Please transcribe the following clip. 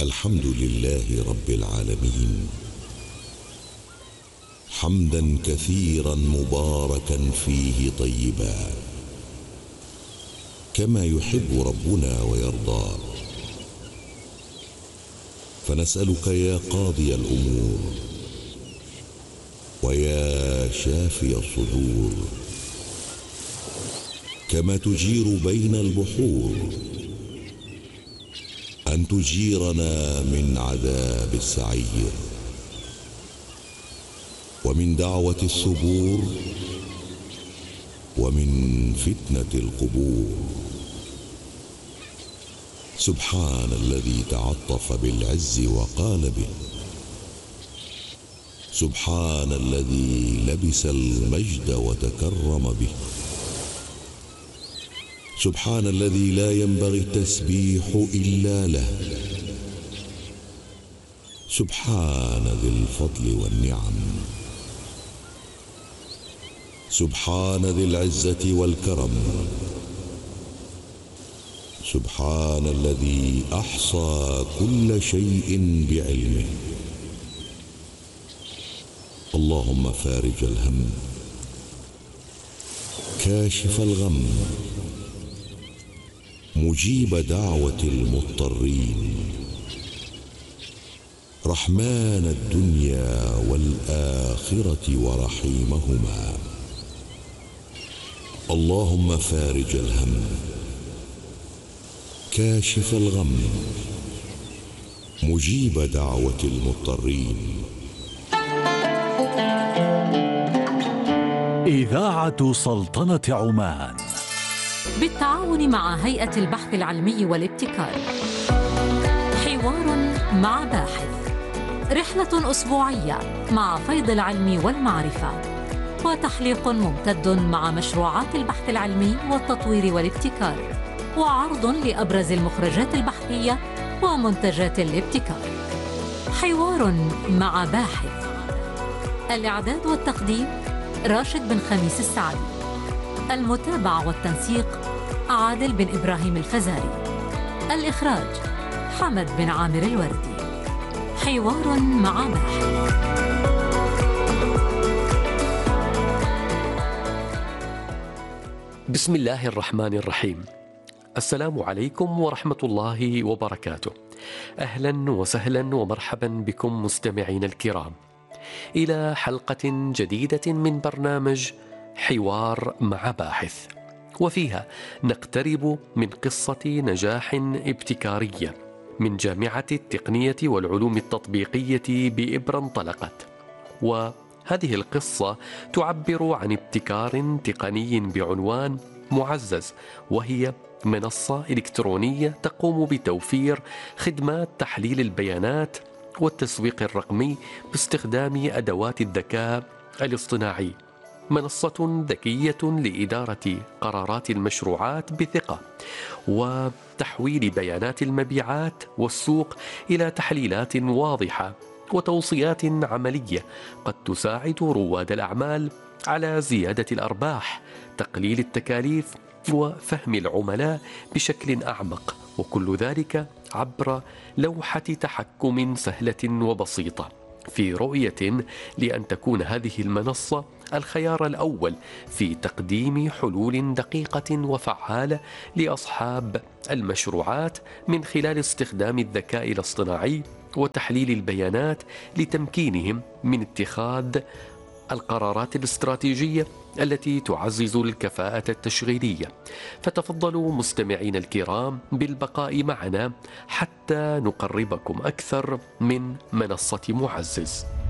الحمد لله رب العالمين، حمدا كثيرا مباركا فيه طيبا، كما يحب ربنا ويرضى. فنسألك يا قاضي الأمور ويا شافي الصدور، كما تجير بين البحور، أن تجيرنا من عذاب السعير، ومن دعوة السبور، ومن فتنة القبور. سبحان الذي تعطف بالعز وقال به، سبحان الذي لبس المجد وتكرم به، سبحان الذي لا ينبغي التسبيح إلا له، سبحان ذي الفضل والنعم، سبحان ذي العزة والكرم، سبحان الذي أحصى كل شيء بعلمه. اللهم فارج الهم، كاشف الغم، مجيب دعوة المضطرين، رحمن الدنيا والآخرة ورحيمهما. اللهم فارج الهم، كاشف الغم، مجيب دعوة المضطرين. إذاعة سلطنة عمان بالتعاون مع هيئة البحث العلمي والابتكار. حوار مع باحث، رحلة أسبوعية مع فيض العلم والمعرفة، وتحليق ممتد مع مشروعات البحث العلمي والتطوير والابتكار، وعرض لأبرز المخرجات البحثية ومنتجات الابتكار. حوار مع باحث. الإعداد والتقديم راشد بن خميس السعدي، المتابعة والتنسيق عادل بن إبراهيم الفزاري، الإخراج حمد بن عامر الوردي. حوار مع باحث. بسم الله الرحمن الرحيم. السلام عليكم ورحمة الله وبركاته. أهلا وسهلا ومرحبا بكم مستمعين الكرام إلى حلقة جديدة من برنامج حوار مع باحث، وفيها نقترب من قصة نجاح ابتكارية من جامعة التقنية والعلوم التطبيقية بإبرة انطلقت. وهذه القصة تعبر عن ابتكار تقني بعنوان معزز، وهي منصة إلكترونية تقوم بتوفير خدمات تحليل البيانات والتسويق الرقمي باستخدام أدوات الذكاء الاصطناعي. منصة ذكية لإدارة قرارات المشروعات بثقة، وتحويل بيانات المبيعات والسوق إلى تحليلات واضحة وتوصيات عملية قد تساعد رواد الأعمال على زيادة الأرباح، تقليل التكاليف، وفهم العملاء بشكل أعمق، وكل ذلك عبر لوحة تحكم سهلة وبسيطة، في رؤية لأن تكون هذه المنصة الخيار الأول في تقديم حلول دقيقة وفعالة لأصحاب المشروعات من خلال استخدام الذكاء الاصطناعي وتحليل البيانات لتمكينهم من اتخاذ القرارات الاستراتيجية التي تعزز الكفاءة التشغيلية. فتفضلوا مستمعين الكرام بالبقاء معنا حتى نقربكم أكثر من منصة معزز.